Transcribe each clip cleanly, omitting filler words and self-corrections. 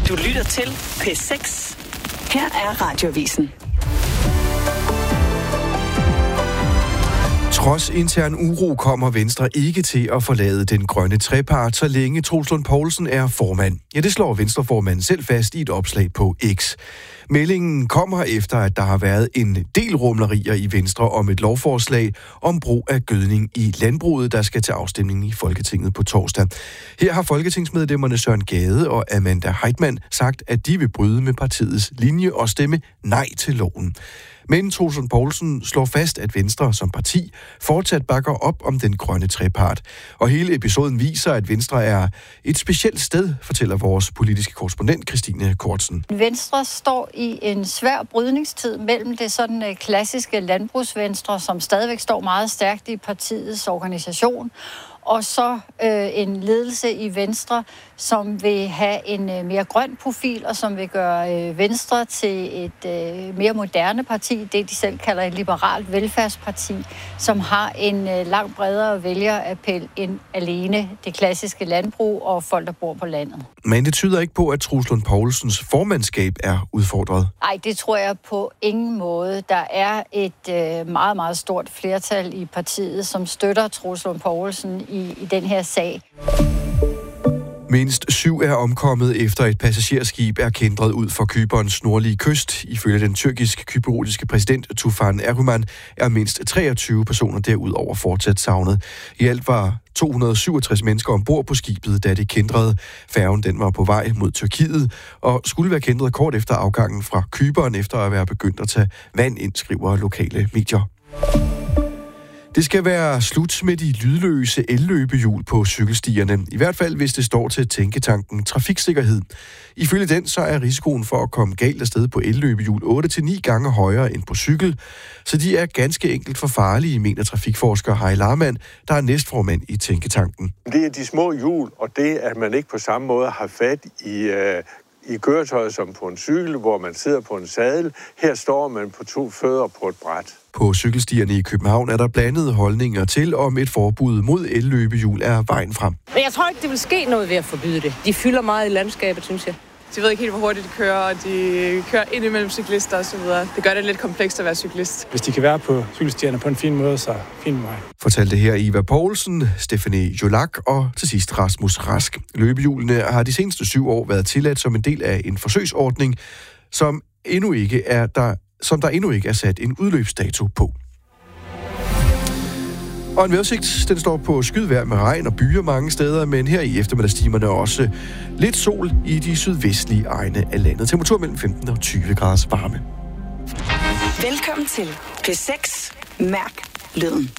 Du lytter til P6. Her er Radioavisen. Trods intern uro kommer Venstre ikke til at forlade den grønne trepart, så længe Troels Lund Poulsen er formand. Ja, det slår Venstreformanden selv fast i et opslag på X. Meldingen kommer efter, at der har været en del rumlerier i Venstre om et lovforslag om brug af gødning i landbruget, der skal til afstemning i Folketinget på torsdag. Her har folketingsmedlemmerne Søren Gade og Amanda Heitmann sagt, at de vil bryde med partiets linje og stemme nej til loven. Men Troels Lund Poulsen slår fast, at Venstre som parti fortsat bakker op om den grønne trepart. Og hele episoden viser, at Venstre er et specielt sted, fortæller vores politiske korrespondent Christine Kortsen. Venstre står i en svær brydningstid mellem det sådan klassiske landbrugsvenstre, som stadigvæk står meget stærkt i partiets organisation, og så en ledelse i Venstre, som vil have en mere grøn profil, og som vil gøre Venstre til et mere moderne parti, det de selv kalder et liberalt velfærdsparti, som har en langt bredere vælgerappel end alene det klassiske landbrug og folk, der bor på landet. Men det tyder ikke på, at Troels Lund Poulsens formandskab er udfordret? Nej, det tror jeg på ingen måde. Der er et meget, meget stort flertal i partiet, som støtter Troels Lund Poulsen i den her sag. Mindst 7 er omkommet efter et passagerskib er kæntret ud for Cyperns nordlige kyst. Ifølge den tyrkisk-kypriotiske præsident Tufan Erdogan er mindst 23 personer derudover fortsat savnet. I alt var 267 mennesker ombord på skibet, da det kæntrede. Færgen den var på vej mod Tyrkiet og skulle være kæntret kort efter afgangen fra Cypern efter at være begyndt at tage vand ind, skriver lokale medier. Det skal være slut med de lydløse elløbehjul på cykelstierne. I hvert fald, hvis det står til tænketanken trafiksikkerhed. Ifølge den, så er risikoen for at komme galt afsted på elløbehjul 8-9 gange højere end på cykel. Så de er ganske enkelt for farlige, mener trafikforsker Heil Larmann, der er næstformand i tænketanken. Det er de små hjul, og det, at man ikke på samme måde har fat i køretøjet som på en cykel, hvor man sidder på en sadel. Her står man på 2 fødder på et bræt. På cykelstierne i København er der blandede holdninger til, om et forbud mod elløbehjul er vejen frem. Men jeg tror ikke, det vil ske noget ved at forbyde det. De fylder meget i landskabet, synes jeg. De ved ikke helt, hvor hurtigt de kører, og de kører ind imellem cyklister osv. Det gør det lidt komplekst at være cyklist. Hvis de kan være på cykelstierne på en fin måde, så fin med mig. Fortalte her Eva Poulsen, Stephanie Jolak og til sidst Rasmus Rask. Løbehjulene har de seneste 7 år været tilladt som en del af en forsøgsordning, som der endnu ikke er sat en udløbsdato på. Og en vejrudsigt, den står på skydvejr med regn og byer mange steder, men her i eftermiddagstimerne også lidt sol i de sydvestlige egne af landet. Temperatur mellem 15 og 20 graders varme. Velkommen til P6. Mærk lyden.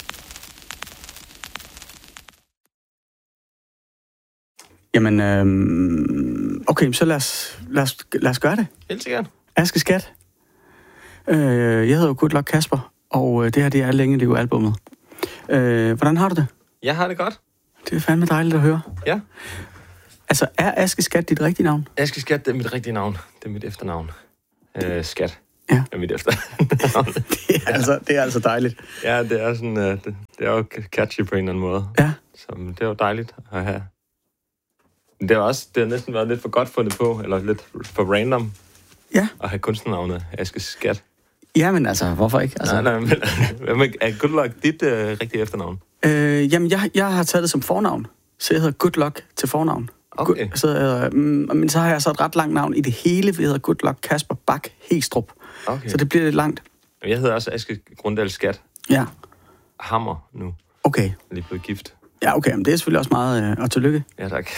Jamen, okay, så lad os gøre det. Helt sikkert. Aske Skat. Jeg hedder jo Good Luck Kasper, og det her, det er Længe Leve albummet. Hvordan har du det? Jeg har det godt. Det er fandme dejligt at høre. Ja. Altså, er Aske Skat dit rigtige navn? Aske Skat, det er mit rigtige navn. Det er mit efternavn. Skat. Ja. Er mit efternavn. det er altså dejligt. Ja, det er sådan, det er jo catchy på en eller anden måde. Ja. Så det er jo dejligt at have. Det har næsten været lidt for godt fundet på, eller lidt for random. Ja. At have kunstnernavnet Aske Skat. Jamen altså, hvorfor ikke? Altså... Nej, men er Good Luck dit rigtige efternavn? Jamen, jeg har taget det som fornavn, så jeg hedder Good Luck til fornavn. Okay. Men så har jeg så et ret langt navn i det hele, vi hedder Good Luck Kasper Bak Hestrup. Okay. Så det bliver lidt langt. Jeg hedder også Aske Grundal Skat. Ja. Hammer nu. Okay. Jeg er lige blevet gift. Ja, okay, men det er selvfølgelig også meget, og tillykke. Ja, tak.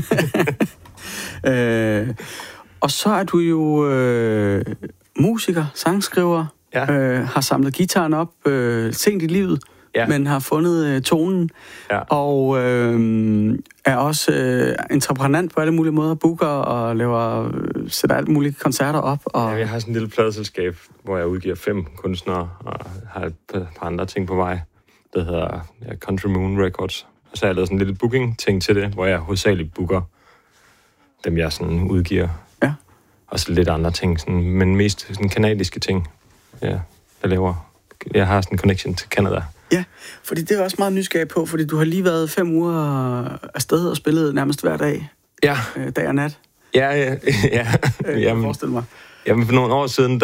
Og så er du jo musiker, sangskriver, ja. Har samlet guitaren op sent i livet, ja. Men har fundet tonen, ja. Og er også entreprenant på alle mulige måder, booker og sætter alle mulige koncerter op. Og... Ja, jeg har sådan et lille pladeselskab, hvor jeg udgiver 5 kunstnere, og har et par andre ting på vej. Det hedder Country Moon Records. Og så har jeg lavet sådan en lille booking-ting til det, hvor jeg hovedsageligt booker dem, jeg sådan udgiver. Ja. Og så lidt andre ting, sådan, men mest sådan kanadiske ting, ja, jeg laver. Jeg har sådan en connection til Canada. Ja, fordi det er også meget nysgerrig på, fordi du har lige været 5 uger afsted og spillet nærmest hver dag. Ja. Dag og nat. Ja. Jeg forestiller mig. Jamen, for nogle år siden,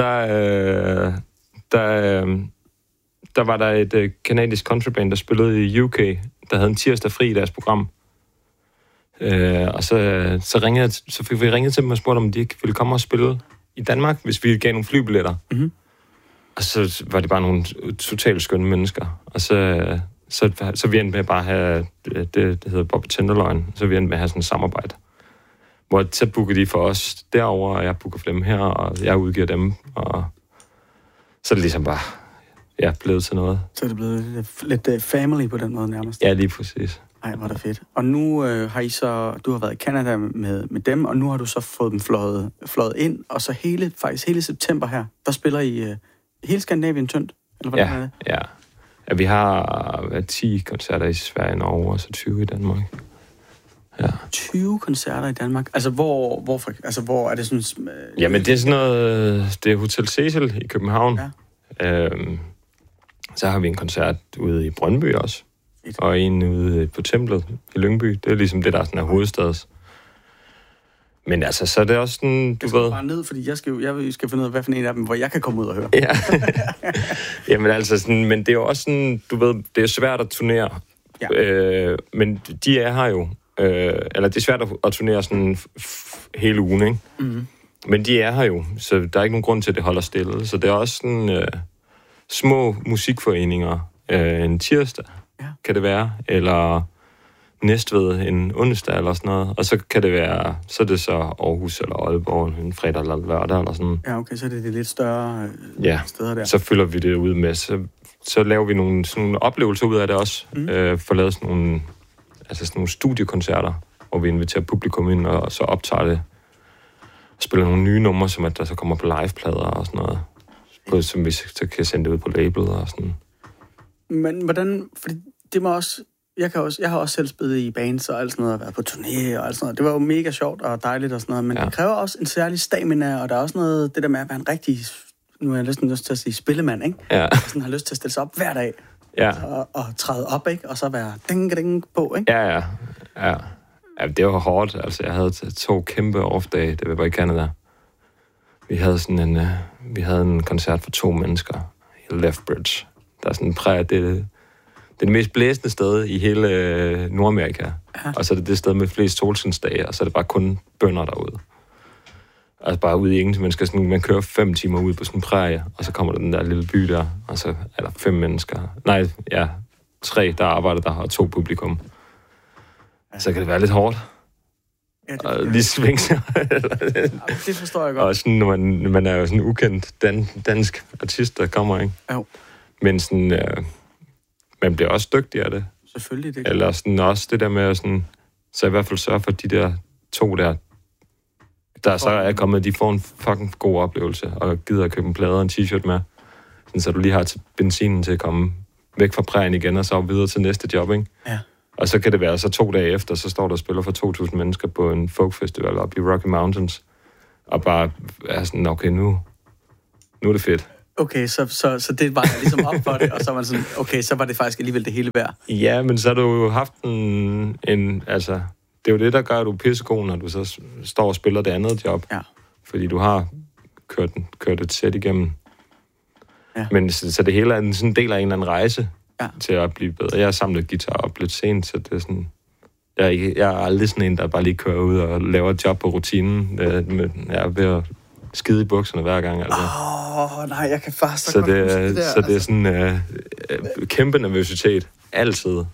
der var der et kanadisk countryband, der spillede i UK, der havde en tirsdag fri i deres program. Og så fik vi ringet til dem og spurgte, om de ikke ville komme og spille i Danmark, hvis vi gav nogle flybilletter. Mm-hmm. Og så var det bare nogle totalt skønne mennesker. Og så vi endte med bare at have, det hedder Bobby Tenderloin, så vi endte med at have sådan et samarbejde. Hvor så booker de for os derover, og jeg booker for dem her, og jeg udgiver dem. Og så er det ligesom bare blevet til noget. Så er det blevet lidt family på den måde nærmest? Ja, lige præcis. Ej, hvor er det fedt. Og nu har du har været i Canada med dem, og nu har du så fået dem fløjet ind, og så hele september her, der spiller I hele Skandinavien tyndt? Eller hvordan er det? Ja, vi har 10 koncerter i Sverige, Norge, og så 20 i Danmark. Ja. 20 koncerter i Danmark? Altså, hvor er det sådan... Jamen, det er sådan noget... Det er Hotel Cecil i København. Ja. Så har vi en koncert ude i Brøndby også. Og en ude på Templet i Lyngby. Det er ligesom det, der sådan er hovedstads. Men altså, så er det også sådan... Jeg skal bare ned, fordi jeg skal finde ud af, hvad for en af dem, hvor jeg kan komme ud og høre. Ja. Jamen altså, sådan, men det er jo også sådan... Du ved, det er svært at turnere. Ja. Men de er her jo. Eller det er svært at turnere sådan hele ugen, ikke? Mm-hmm. Men de er her jo, så der er ikke nogen grund til, at det holder stille. Så det er også sådan små musikforeninger. En tirsdag, kan det være, eller Næstved en onsdag eller sådan noget. Og så kan det være, så er det så Aarhus eller Aalborg en fredag eller lørdag eller sådan. Ja, okay, så er det de lidt større steder der. Så fylder vi det ud med. Så laver vi nogle oplevelser ud af det også. Får lavet sådan nogle studiekoncerter, hvor vi inviterer publikum ind og så optager det. Og spiller nogle nye numre, som at der så kommer på liveplader og sådan noget. Som vi så kan sende det ud på label og sådan. Men hvordan, fordi det må også, jeg har også selv spillet i bands og alt sådan noget, og været på turné og alt sådan noget. Det var jo mega sjovt og dejligt og sådan noget, men det kræver også en særlig stamina, og der er også noget, det der med at være en rigtig, nu er jeg næsten lyst til at sige spillemand, ikke? Ja. Og sådan har lyst til at stille sig op hver dag. Ja. Og træde op, ikke? Og så være ding på, ikke? Ja. Ja, det var hårdt. Altså, jeg havde 2 kæmpe off-dage, det var i Canada. Vi havde en koncert for 2 mennesker i Lethbridge. Der er sådan en det er det mest blæsende sted i hele Nordamerika. Ja. Og så er det sted med flest solskinsdage, og så er det bare kun bønder derude. Altså bare ude i ingenting. Man kører 5 timer ud på sådan en prærie, og så kommer der den der lille by der, og så er der 5 mennesker. Nej, 3, der arbejder der, og 2 publikum. Ja. Så kan det være lidt hårdt. Ja, og lige svinge sig. Det forstår jeg godt. Og sådan, når man er jo sådan en ukendt dansk artist, der kommer, ikke? Jo. Men sådan, man bliver også dygtig af det. Selvfølgelig, det. Eller sådan også det der med sådan, så i hvert fald sørge for, at de der 2 der så er kommet, de får en fucking god oplevelse, og gider at købe en plade og en t-shirt med, sådan, så du lige har til benzinen til at komme væk fra prærien igen, og så videre til næste job, ikke? Ja. Og så kan det være, så 2 dage efter, så står der og spiller for 2.000 mennesker på en folkfestival oppe i Rocky Mountains, og bare er sådan, okay, nu er det fedt. Okay, så det var ligesom op for det, og så var det sådan, okay, så var det faktisk alligevel det hele værd. Ja, men så har du jo haft en altså, det er jo det, der gør, at du er pissegod, når du så står og spiller det andet job. Ja. Fordi du har kørt et sæt igennem. Ja. Men så det hele er sådan en del af en eller anden rejse til at blive bedre. Jeg har samlet guitar op lidt sent, så det er sådan... Jeg er aldrig sådan en, der bare lige kører ud og laver et job på rutinen. Jeg er ved at skide i bukserne hver gang. Altså. Nej, jeg kan faktisk så det er sådan kæmpe nervøsitet. Altid.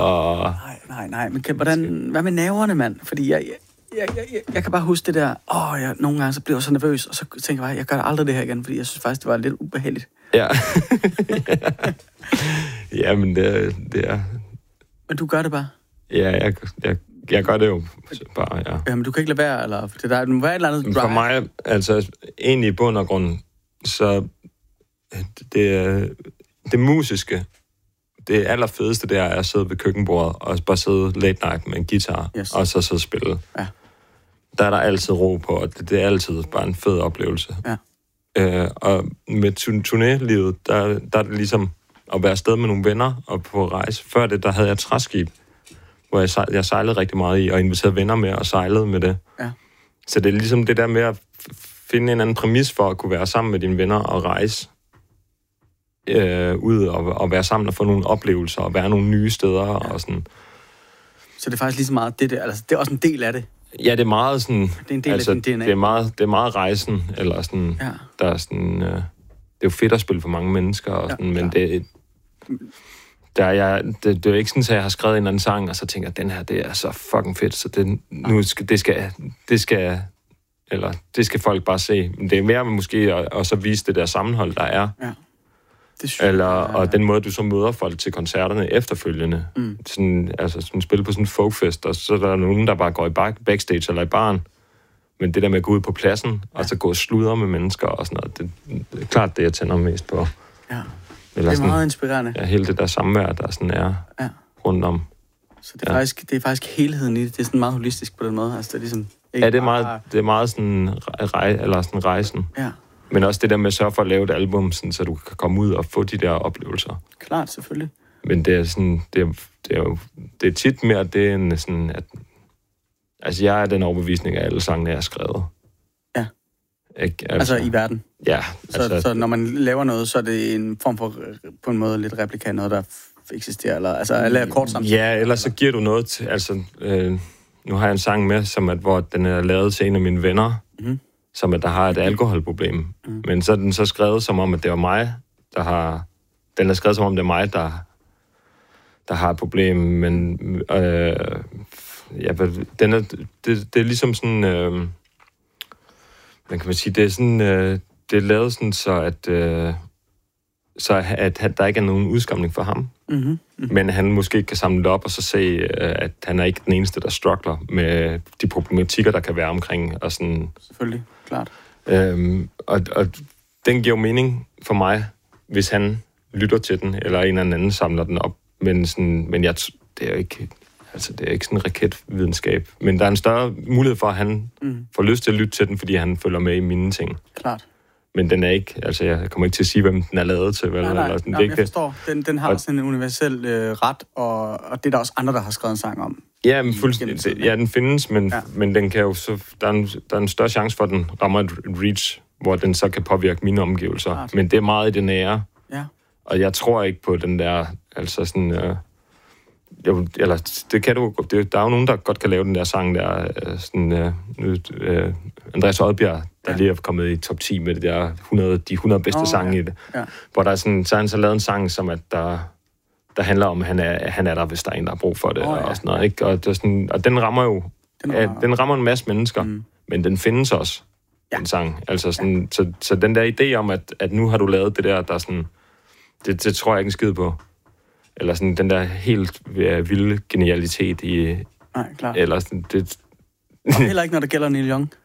Nej. Men hvad med nerverne, mand? Fordi jeg kan bare huske det der, nogle gange så bliver jeg så nervøs, og så tænker jeg gør aldrig det her igen, fordi jeg synes faktisk, det var lidt ubehageligt. Ja. Ja, men det er... Men du gør det bare? Ja, jeg gør det jo bare, ja. Ja, men du kan ikke lade være, eller... Det der, hvad er et eller andet drive? For mig, altså, egentlig i bund og grund, så det musiske, det allerfedeste, det er at sidde ved køkkenbordet og bare sidde late night med en guitar, og så sidde og spille. Ja. Der er der altid ro på, og det er altid bare en fed oplevelse. Ja. Og med turnélivet, der er det ligesom at være afsted med nogle venner og på rejse. Før det, der havde jeg et træskib, hvor jeg sejlede rigtig meget i, og inviterede venner med og sejlede med det. Ja. Så det er ligesom det der med at finde en anden præmis for at kunne være sammen med dine venner og rejse ud og være sammen og få nogle oplevelser og være nogle nye steder og sådan. Så det er faktisk lige så meget det er også en del af det. Ja, det er meget sådan... Det er en del af din DNA. Det er meget rejsen, eller sådan... Ja. Der er sådan... det er jo fedt at spille for mange mennesker, og sådan, men det er jo ikke sådan, at jeg har skrevet en eller anden sang, og så tænker jeg, den her, det er så fucking fedt, så det skal folk bare se. Men det er mere måske at så vise det der sammenhold, der er. Ja. Og den måde, du så møder folk til koncerterne efterfølgende. Sådan spille på sådan en folkfest, og så er der nogen, der bare går i backstage eller i baren. Men det der med at gå ud på pladsen, og så gå og sludre med mennesker og sådan noget, det er klart det, jeg tænder mest på. Ja, det er meget inspirerende. Ja, hele det der samvær, der sådan er rundt om. Så det er faktisk helheden i det. Det er sådan meget holistisk på den måde. Altså, det er ligesom det er meget sådan, sådan rejsen. Ja. Men også det der med at sørge for at lave et album, sådan, så du kan komme ud og få de der oplevelser. Klart, selvfølgelig. Men det er sådan, det er tit mere det end sådan, at altså jeg er den overbevisning af alle sangene, jeg har skrevet. Ja. Ikke? Altså i verden? Ja. Så når man laver noget, så er det en form for, på en måde, lidt replika, noget der eksisterer, eller kort samtidig? Ja, ellers så giver du noget til, nu har jeg en sang med, hvor den er lavet til en af mine venner, som at der har et alkoholproblem. Men så er den så skrevet som om, at det var mig, den er skrevet som om, det er mig, der har et problem, men det er ligesom sådan, hvad kan man sige, det er sådan, det er lavet sådan, så at der ikke er nogen udskamning for ham. Men han måske kan samle det op og så se, at han er ikke den eneste, der struggler med de problematikker, der kan være omkring. Og sådan. Selvfølgelig, klart. Og den giver jo mening for mig, hvis han lytter til den, eller en eller anden samler den op. Men det er jo ikke... Altså, det er ikke sådan en raketvidenskab. Men der er en større mulighed for, at han får lyst til at lytte til den, fordi han følger med i mine ting. Klart. Men den er ikke... Altså, jeg kommer ikke til at sige, hvem den er lavet til. Nej, jeg forstår. Den har sådan en universel ret, og det er der også andre, der har skrevet en sang om. Ja, men fuldstændig. Ja, den findes, men den kan jo så... Der er en større chance for, at den rammer et reach, hvor den så kan påvirke mine omgivelser. Klart. Men det er meget i det nære. Ja. Og jeg tror ikke på den der... Altså sådan... det kan du... Der er jo nogen, der godt kan lave den der sang der... Andreas Odbjerg, der lige er kommet i top 10 med det der de 100 bedste sange i det. Ja. Hvor der er sådan, så har han så lavet en sang, som at der handler om, at han er der, hvis der er en, der har brug for det. Og sådan noget, ikke? Og, det er sådan, og den rammer jo... Den rammer en masse mennesker, men den findes også, den sang. Altså sådan, så den der idé om, at nu har du lavet det der er sådan... Det tror jeg ikke en skid på. Eller sådan den der helt vilde genialitet i... Nej, klart. Eller sådan, det... Heller ikke, når det gælder Neil Young.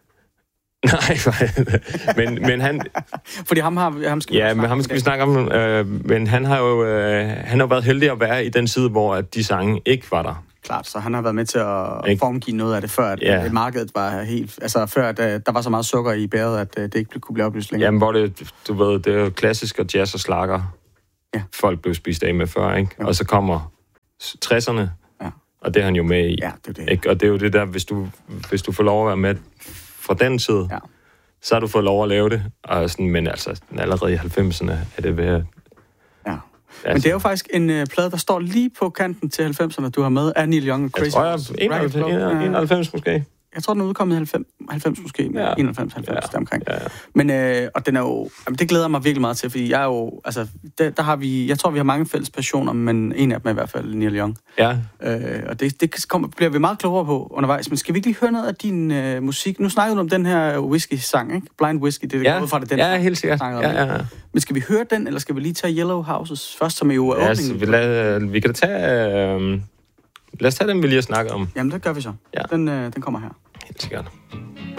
Nej, men han... Fordi ham skal vi snakke om. Men han har jo været heldig at være i den side, hvor at de sange ikke var der. Klart, så han har været med til at formgive noget af det, før at markedet var helt... Altså, før at der var så meget sukker i bæret, at det ikke kunne blive oplyst længere. Jamen, hvor det er jo klassisk og jazz og slager. Ja. Folk blev spist af med før, ikke? Ja. Og så kommer 60'erne, og det er han jo med i. Ja, det er det. Ikke? Og det er jo det der, hvis du får lov at være med fra den side, så har du fået lov at lave det. Og sådan, men altså, allerede i 90'erne er det ved at... Ja. Men det er jo faktisk en plade, der står lige på kanten til 90'erne, du har med, af Neil Young og Crazy. Jeg tror, 91 måske. Jeg tror, den er udkommet i 90 måske, 91-90 deromkring. Ja. Men, og den er jo, det glæder mig virkelig meget til, fordi jeg er jo, altså, der har vi, jeg tror, vi har mange fælles passioner, men en af dem er i hvert fald Neil Young. Ja. Og det bliver vi meget klogere på undervejs, men skal vi ikke lige høre noget af din musik? Nu snakkede du om den her whisky-sang, ikke? Blind Whisky, det er ud fra det, den ja, helt sikkert. Ja. Men skal vi høre den, eller skal vi lige tage Yellow Houses først, som er jo åbningen? Altså, vi kan da tage... Lad os tage den, vi lige har snakket om. Jamen, det gør vi så. Ja. Den kommer her. Helt sikkert.